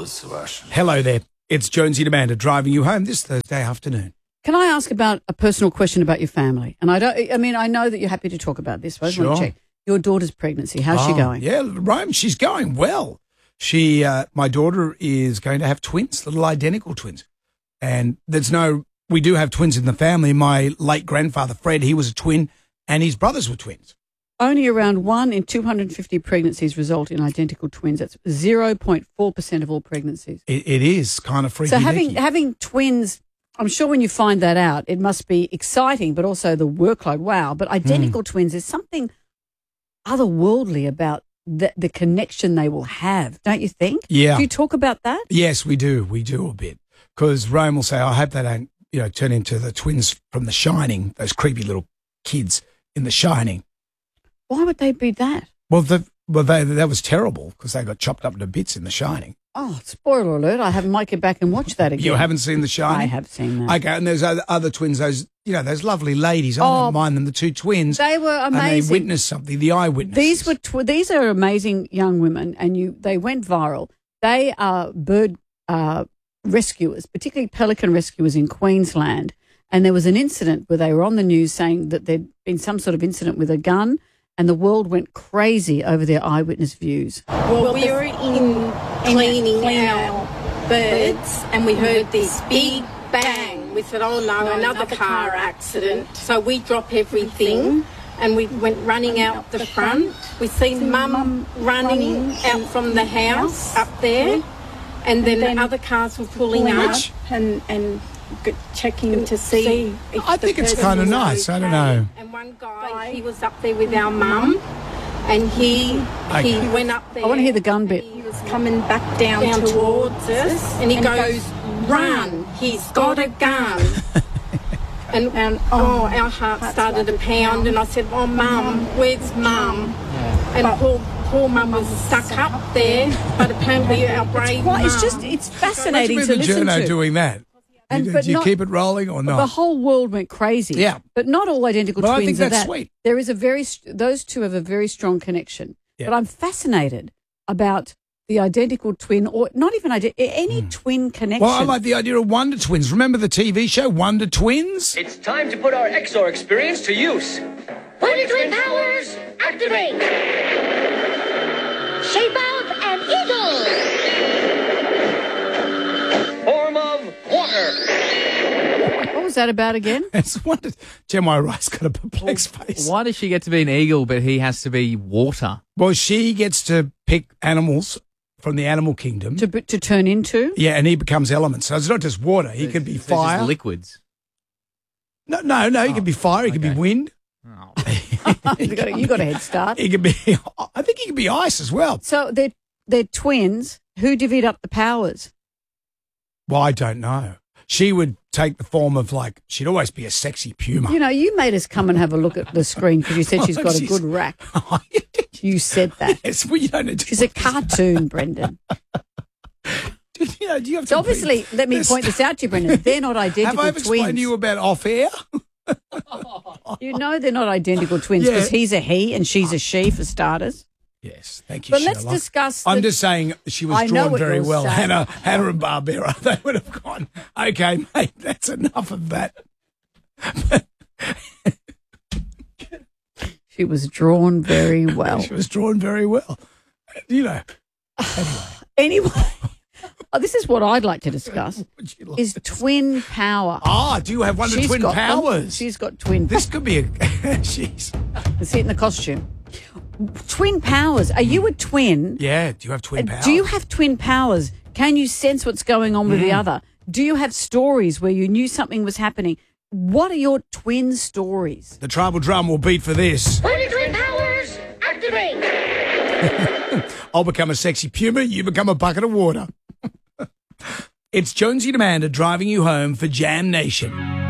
Hello there. It's Jonesy and Amanda driving you home this Thursday afternoon. Can I ask about a personal question about your family? And I know that you're happy to talk about this, but I just want to check. Your daughter's pregnancy, how's she going? Yeah, Rome, she's going well. My daughter is going to have twins, little identical twins. And we do have twins in the family. My late grandfather, Fred, he was a twin, and his brothers were twins. Only around 1 in 250 pregnancies result in identical twins. That's 0.4% of all pregnancies. It is kind of freaky. So having twins, I'm sure when you find that out, it must be exciting, but also the workload. Wow. But identical twins, there's something otherworldly about the connection they will have, don't you think? Yeah. Do you talk about that? Yes, we do. We do a bit. Because Rome will say, I hope they don't, turn into the twins from The Shining, those creepy little kids in The Shining. Why would they be that? Well, that was terrible because they got chopped up into bits in The Shining. Oh, spoiler alert. I might get back and watch that again. You haven't seen The Shining? I have seen that. Okay, and there's other twins, those lovely ladies. I don't mind them, the two twins. They were amazing. And they witnessed something, the eyewitnesses. These are amazing young women, and they went viral. They are bird rescuers, particularly pelican rescuers in Queensland. And there was an incident where they were on the news saying that there'd been some sort of incident with a gun, and the world went crazy over their eyewitness views. Well, we were in cleaning our birds and we heard this big bang. We said, oh no, another car accident. So we dropped everything and we went running out the front. We seen Mum running out from the house up there, and then other cars were pulling up and checking to see if I think it's kind of nice. Okay. I don't know. And one guy, he was up there with our mum, and he went up there. I want to hear the gun bit. He was coming back down towards us, and he goes, "Run! He's got a gun!" and our heart started to pound, and I said, "Oh, Mum, where's Mum?" And poor Mum was stuck up there, but apparently our brave Mum. It's fascinating to listen to. Doing that. Do you keep it rolling or not? The whole world went crazy. Yeah. But not all identical twins I think that's that. Sweet. There is those two have a very strong connection. Yeah. But I'm fascinated about the identical twin, or not even any twin connection. Well, I like the idea of Wonder Twins. Remember the TV show Wonder Twins? It's time to put our XR experience to use. Wonder Twin powers, activate! Shape out an eagle! Form of water. What was that about again? It's Wonder. Jeremiah Rice got a perplexed face. Why does she get to be an eagle, but he has to be water? Well, she gets to pick animals from the animal kingdom. To turn into? Yeah, and he becomes elements. So it's not just water. He could be fire. Just liquids. No. He could be fire. He could be wind. Oh. You got a head start. He could be. I think he could be ice as well. So they're twins. Who divvied up the powers? Well, I don't know. She would take the form of she'd always be a sexy puma. You made us come and have a look at the screen because you said she's got a good rack. You said that. Yes, well, you don't know. She's a cartoon, Brendan. Do you have to So obviously, let me point this out to you, Brendan. They're not identical Have I twins. explained to you about off air? You know they're not identical twins because he's a he and she's a she, for starters. Yes, thank you, But Sherlock. let's discuss. I'm just saying she was drawn very well. Hannah and Barbera, they would have gone, okay, mate, that's enough of that. She was drawn very well. She was drawn very well. Anyway. This is what I'd like to discuss, is twin power. Do you have one of twin powers? She's got twin This could be a... Jeez. Let's see it in the costume. Twin powers. Are you a twin? Yeah, do you have twin powers? Do you have twin powers? Can you sense what's going on with the other? Do you have stories where you knew something was happening? What are your twin stories? The tribal drum will beat for this. Wonder Twin powers, activate! I'll become a sexy puma, you become a bucket of water. It's Jonesy and Amanda driving you home for Jam Nation.